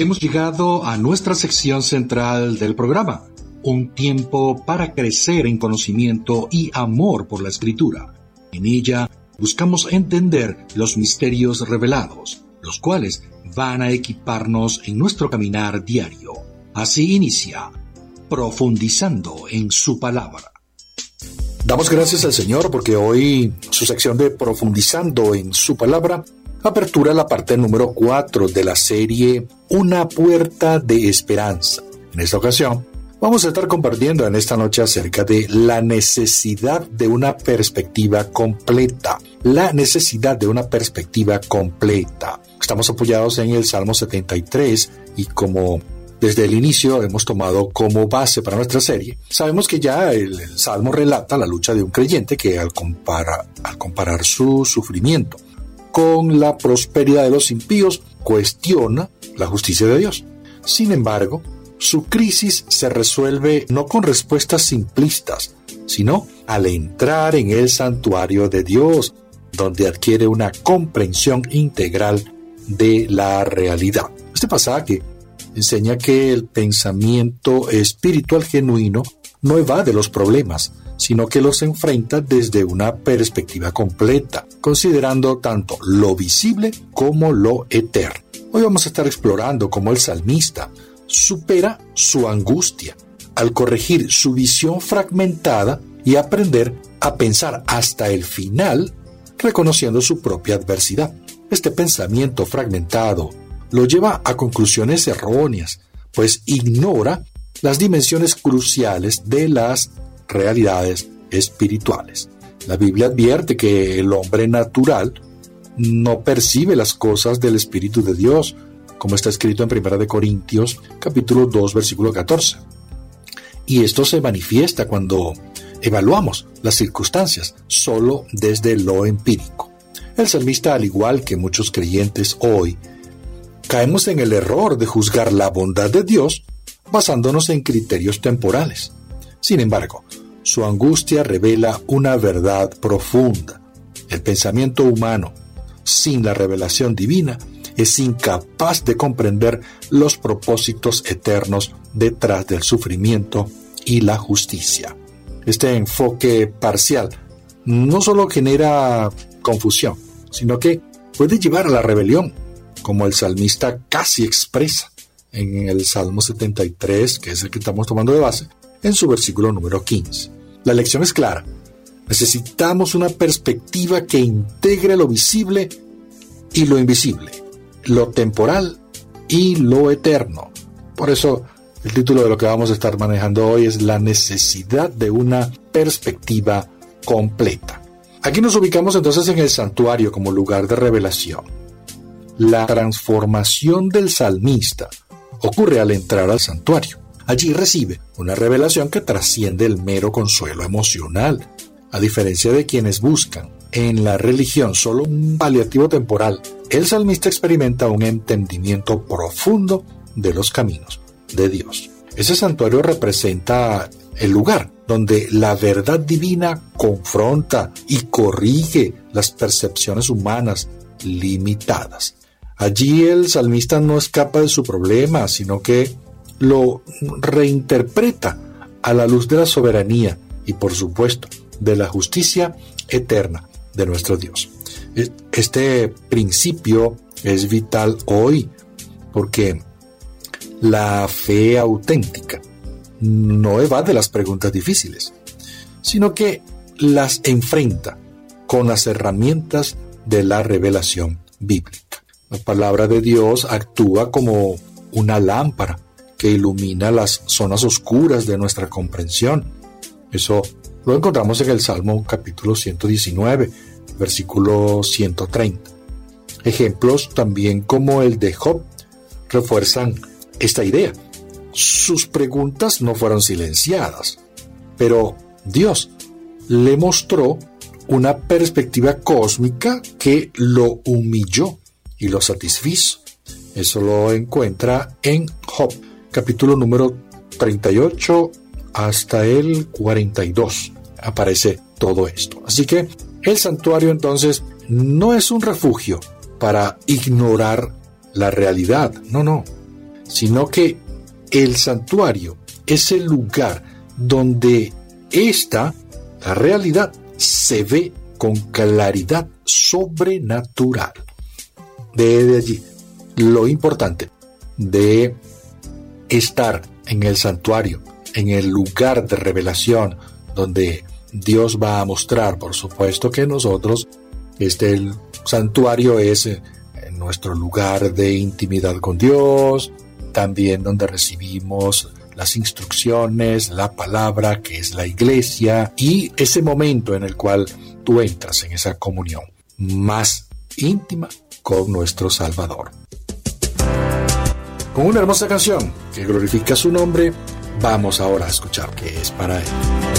Hemos llegado a nuestra sección central del programa, un tiempo para crecer en conocimiento y amor por la Escritura. En ella buscamos entender los misterios revelados, los cuales van a equiparnos en nuestro caminar diario. Así inicia, profundizando en su palabra. Damos gracias al Señor porque hoy su sección de Profundizando en su palabra apertura la parte número 4 de la serie Una puerta de esperanza. En esta ocasión vamos a estar compartiendo en esta noche acerca de la necesidad de una perspectiva completa. La necesidad de una perspectiva completa. Estamos apoyados en el Salmo 73 y como desde el inicio hemos tomado como base para nuestra serie, sabemos que ya el Salmo relata la lucha de un creyente que al comparar su sufrimiento con la prosperidad de los impíos, cuestiona la justicia de Dios. Sin embargo, su crisis se resuelve no con respuestas simplistas, sino al entrar en el santuario de Dios, donde adquiere una comprensión integral de la realidad. Este pasaje enseña que el pensamiento espiritual genuino no evade los problemas, sino que los enfrenta desde una perspectiva completa, considerando tanto lo visible como lo eterno. Hoy vamos a estar explorando cómo el salmista supera su angustia al corregir su visión fragmentada y aprender a pensar hasta el final, reconociendo su propia adversidad. Este pensamiento fragmentado lo lleva a conclusiones erróneas, pues ignora las dimensiones cruciales de las realidades espirituales. La Biblia advierte que el hombre natural no percibe las cosas del Espíritu de Dios, como está escrito en 1 Corintios capítulo 2, versículo 14. Y esto se manifiesta cuando evaluamos las circunstancias solo desde lo empírico. El salmista, al igual que muchos creyentes hoy, caemos en el error de juzgar la bondad de Dios basándonos en criterios temporales. Sin embargo, su angustia revela una verdad profunda. El pensamiento humano, sin la revelación divina, es incapaz de comprender los propósitos eternos detrás del sufrimiento y la justicia. Este enfoque parcial no solo genera confusión, sino que puede llevar a la rebelión, como el salmista casi expresa en el Salmo 73, que es el que estamos tomando de base, en su versículo número 15. La lección es clara. Necesitamos una perspectiva que integre lo visible y lo invisible, lo temporal y lo eterno. Por eso, el título de lo que vamos a estar manejando hoy es la necesidad de una perspectiva completa. Aquí nos ubicamos entonces en el santuario como lugar de revelación. La transformación del salmista ocurre al entrar al santuario. Allí recibe una revelación que trasciende el mero consuelo emocional. A diferencia de quienes buscan en la religión solo un paliativo temporal, el salmista experimenta un entendimiento profundo de los caminos de Dios. Ese santuario representa el lugar donde la verdad divina confronta y corrige las percepciones humanas limitadas. Allí el salmista no escapa de su problema, sino que lo reinterpreta a la luz de la soberanía y, por supuesto, de la justicia eterna de nuestro Dios. Este principio es vital hoy porque la fe auténtica no evade las preguntas difíciles, sino que las enfrenta con las herramientas de la revelación bíblica. La palabra de Dios actúa como una lámpara que ilumina las zonas oscuras de nuestra comprensión. Eso lo encontramos en el Salmo capítulo 119, versículo 130. Ejemplos también como el de Job refuerzan esta idea. Sus preguntas no fueron silenciadas, pero Dios le mostró una perspectiva cósmica que lo humilló y lo satisfizo. Eso lo encuentra en Job, capítulo número 38 hasta el 42. Aparece todo esto. Así que el santuario entonces no es un refugio para ignorar la realidad. No. sino que el santuario es el lugar donde la realidad se ve con claridad sobrenatural. De allí, lo importante de estar en el santuario, en el lugar de revelación, donde Dios va a mostrar, por supuesto que nosotros, el santuario es nuestro lugar de intimidad con Dios, también donde recibimos las instrucciones, la palabra que es la iglesia, y ese momento en el cual tú entras en esa comunión más íntima con nuestro Salvador. Con una hermosa canción que glorifica su nombre, vamos ahora a escuchar qué es para Él.